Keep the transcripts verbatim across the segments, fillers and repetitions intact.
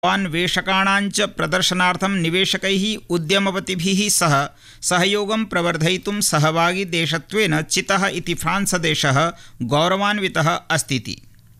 अन्वेषकाणां च प्रदर्शनार्थं निवेशकैः उद्यमपतिभिः सह सहयोगं प्रवर्धयितुं सहभागी देशत्वेन चितः इति फ्रांस देशः गौरवान्वितः अस्तीति।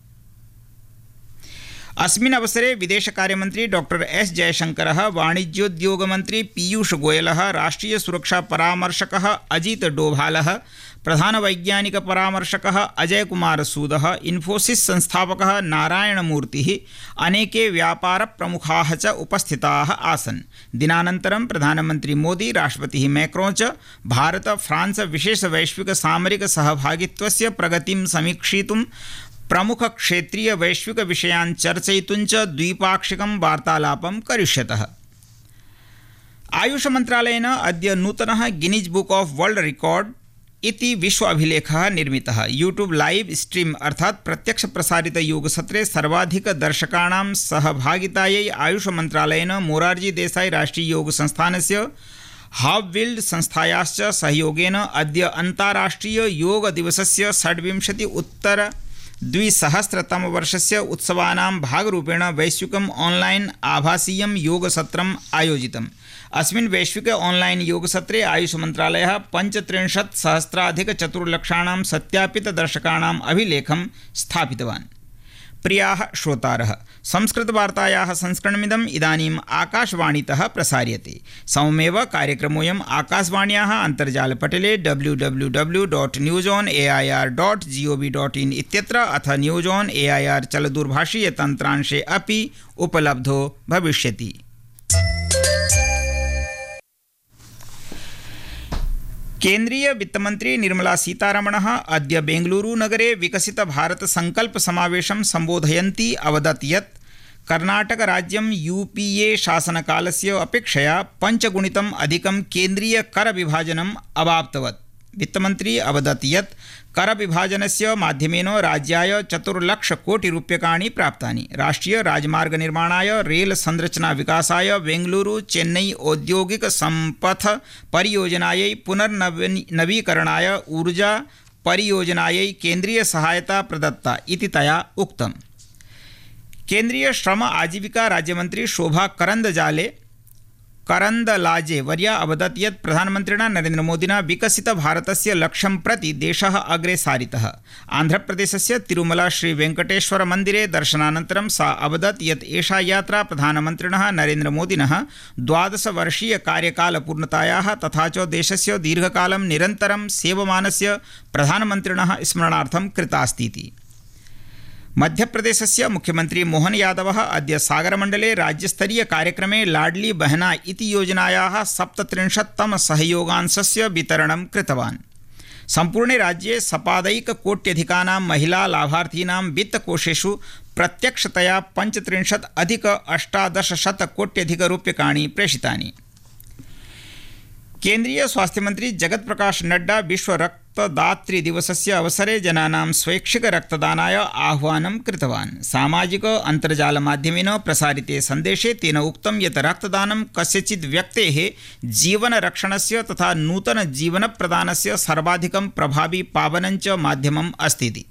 अस्मिन् अवसरे विदेशकार्यमन्त्री डॉक्टर एस जयशंकरः, वाणिज्योद्योगमन्त्री पीयूष गोयलः, राष्ट्रीय सुरक्षा परामर्शकः अजित डोभालः, प्रधान वैज्ञानिक परामर्शकः अजय कुमार सूदः, इन्फोसिस संस्थापकः नारायणमूर्तिः, अनेके व्यापार प्रमुखाः च उपस्थिताः आसन्। दिनानन्तरं प्रधानमन्त्री मोदी, राष्ट्रपतिः मैक्रों च भारत फ्रांस विशेष वैश्विक सामरिक सहभागित्वस्य प्रगतिं समीक्षितुं प्रमुख क्षेत्रीय वैश्विक विषयान् चर्चयितुं च द्विपाक्षिकं वार्तालापं करिष्यतः। आयुष मन्त्रालयेन अद्य नूतनः Guinness book of world record इति विश्व अभिलेखः निर्मितः। यूट्यूब लाइव स्ट्रीम अर्थात् प्रत्यक्ष प्रसारित योगसत्रे सर्वाधिक दर्शकाणां सहभागितायै आयुष मन्त्रालयेन मोरारजी देसाई राष्ट्रीय योग संस्थानस्य हावविल्ड संस्थायाश्च सहयोगेन अद्य अन्ताराष्ट्रीय योग दिवसस्य षड्विंशति उत्तर द्विसहस्रतमवर्षस्य उत्सवानां भागरूपेण वैश्विकम् ऑनलाइन आभासीयं योगसत्रम् आयोजितम्। अस्मिन् वैश्विक ऑनलाइन योगसत्रे आयुष मन्त्रालयः पञ्चत्रिंशत् सहस्राधिक चतुर्लक्षाणां सत्यापित दर्शकाणाम् अभिलेखं स्थापितवान्। प्रियाः श्रोतारः, संस्कृतवार्तायाः संस्करणमिदम् इदानीम् आकाशवाणीतः प्रसार्यते। सममेव कार्यक्रमोऽयम् आकाशवाण्याः अन्तर्जालपटले W W W dot news on A I R dot G O V dot in इत्यत्र अथ news on A I R चलदूरभाषीय तन्त्रांशे अपि उपलब्धो भविष्यति। केन्द्रीय वित्तमन्त्री निर्मला सीतारमणः अद्य बेंगलुरु नगरे विकसित भारत संकल्प समावेशं सम्बोधयन्ती अवदत् यत् कर्णाटकराज्यं यूपीए शासनकालस्य अपेक्षया पञ्चगुणितम् अधिकं केन्द्रीय कर विभाजनम् अवाप्तवत्। वित्तमन्त्री अवदत् यत् कर विभाजनस्य माध्यमेन राज्याय चतुर्लक्ष कोटि रूप्यकाणि प्राप्तानि। राष्ट्रीय राजमार्ग निर्माणाय, रेल संरचना विकासाय, बेंगलुरु चेन्नई औद्योगिक संपथ परियोजनायै, पुनर्नवीकरणाय, ऊर्जा परियोजनायै केन्द्रीय सहायता प्रदत्ता इति तया उक्तम्। केन्द्रीय श्रम आजीविका राज्यमन्त्री शोभा करन्दजाले करन्दलाजे वर्या अवदत् यत् प्रधानमन्त्रिणा नरेन्द्रमोदिना विकसित भारतस्य लक्ष्यं प्रति देशः अग्रे सारितः। आन्ध्रप्रदेशस्य तिरुमला श्रीवेङ्कटेश्वर मन्दिरे दर्शनानन्तरं सा अवदत् यत् एषा यात्रा प्रधानमन्त्रिणः नरेन्द्रमोदिनः द्वादशवर्षीय कार्यकालपूर्णतायाः तथा च देशस्य दीर्घकालं निरन्तरं सेवमानस्य प्रधानमन्त्रिणः स्मरणार्थं कृतास्तीति। मध्यप्रदेशस्य मुख्यमंत्री मोहन यादवः अद्य सागरमण्डले राज्यस्तरीय कार्यक्रमे लाडली बहना इति योजनायाः सप्तत्रिंशत्तम सहयोगांशस्य वितरणं कृतवान्। सम्पूर्णे राज्ये सपादैककोट्यधिकानां महिला लाभार्थीनां वित्तकोषेषु प्रत्यक्षतया पञ्चत्रिंशत् अधिक अष्टादशशतकोट्यधिकरूप्यकाणि प्रेषितानि। केन्द्रीय स्वास्थ्य मंत्री जगत प्रकाश नड्डा विश्व रक्तदातृ दिवसस्य अवसरे जनानां स्वैच्छिक रक्तदानाय आह्वानं कृतवान्। सामाजिक अन्तर्जालमाध्यमेन प्रसारिते सन्देशे तेन उक्तं यत् रक्तदानं कस्यचित् व्यक्तेः जीवनरक्षणस्य तथा नूतन जीवनप्रदानस्य सर्वाधिकं प्रभावी पावनं च माध्यमम् अस्तीति।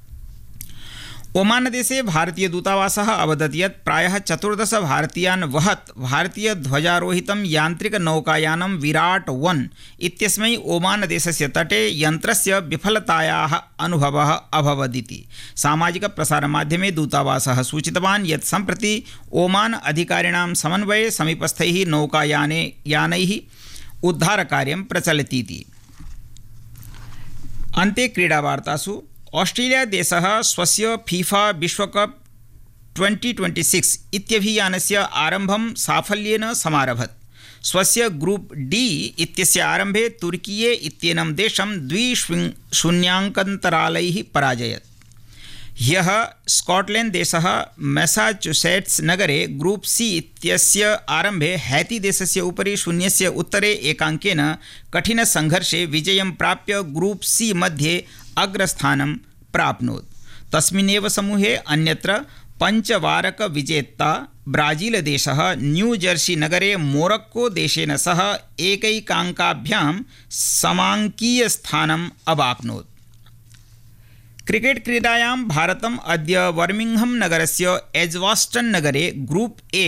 ओमानदेशे भारतीय दूतावासः अवदत् यत् प्रायः चतुर्दश भारतीयान् वहत् भारतीय ध्वजारोहितं यान्त्रिक नौकायानं विराट वन इत्यस्मै ओमानदेशस्य तटे यन्त्रस्य विफलतायाः अनुभवः अभवदिति। सामाजिक प्रसारमाध्यमे दूतावासः सूचितवान् यत् सम्प्रति ओमान अधिकारिणां समन्वये समीपस्थैः नौकायाने यानैः उद्धारकार्यं प्रचलतीति। अन्ते क्रीडावार्तासु ऑस्ट्रेलिया देशः स्वस्य फीफा विश्वकप ट्वेंटी ट्वेंटी सिक्स इत्यभियानस्य आरम्भं साफल्येन समारभत। स्वस्य ग्रुप डी इत्यस्य आरम्भे तुर्कीये इत्येनं देशं द्विशून्याङ्कान्तरालैः पराजयत्। ह्यः स्कॉटलैंड देशः मैसाचुसेट्स नगरे ग्रुप सी इत्यस्य आरम्भे हैती देशस्य उपरि शून्यस्य उत्तरे एकाङ्केन कठिनसङ्घर्षे विजयं प्राप्य ग्रुप सी मध्ये अग्रस्थानं प्राप्नोत्। तस्मिन्नेव समूहे अन्यत्र पञ्चवारक विजेता ब्राजील देशः न्यू जर्सी नगरे मोरक्को देशेन सह एकैकाङ्काभ्यां समाङ्कीयस्थानम् अवाप्नोत्। क्रिकेट क्रीडायां भारतम् अद्य बर्मिंघम नगरस्य एज्वास्टन नगरे ग्रुप ए